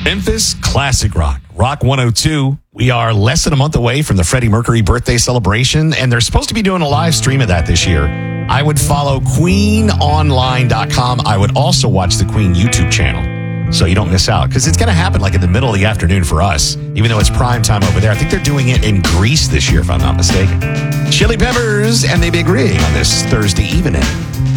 Memphis Classic Rock, Rock 102. We are less than a month away from the Freddie Mercury birthday celebration, and they're supposed to be doing a live stream of that this year. I would follow queenonline.com. I would also watch the Queen YouTube channel so you don't miss out, because it's going to happen like in the middle of the afternoon for us, even though it's prime time over there. I think they're doing it in Greece this year, if I'm not mistaken. Chili Peppers and the Big Rig on this Thursday evening.